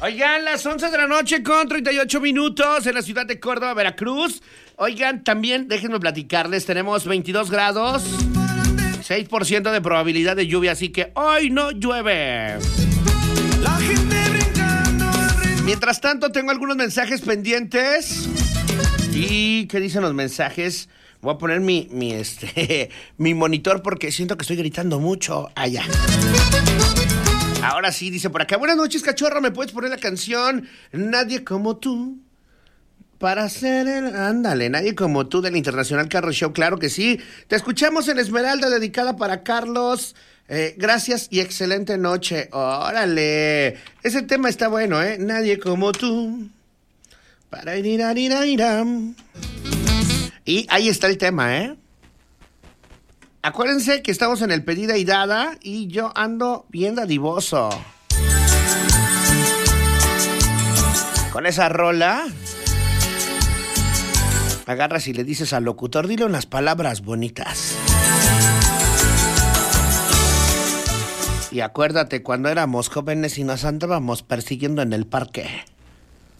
Oigan, las 11 de la noche con 38 minutos en la ciudad de Córdoba, Veracruz. Oigan, también déjenme platicarles, tenemos 22 grados, 6% de probabilidad de lluvia, así que hoy no llueve. La gente brincando. Mientras tanto, tengo algunos mensajes pendientes. ¿Y qué dicen los mensajes? Voy a poner mi monitor porque siento que estoy gritando mucho allá. Ahora sí, dice por acá: buenas noches, cachorro, ¿me puedes poner la canción Nadie como tú? Para ser el... Ándale, Nadie como tú del Internacional Carros Show, claro que sí. Te escuchamos en Esmeralda, dedicada para Carlos. Gracias y excelente noche. Órale, ese tema está bueno, ¿eh? Nadie como tú. Para ir a ir a ir a... Y ahí está el tema, ¿eh? Acuérdense que estamos en el pedida y dada y yo ando bien dadivoso. Con esa rola, agarras y le dices al locutor, dile unas palabras bonitas. Y acuérdate cuando éramos jóvenes y nos andábamos persiguiendo en el parque.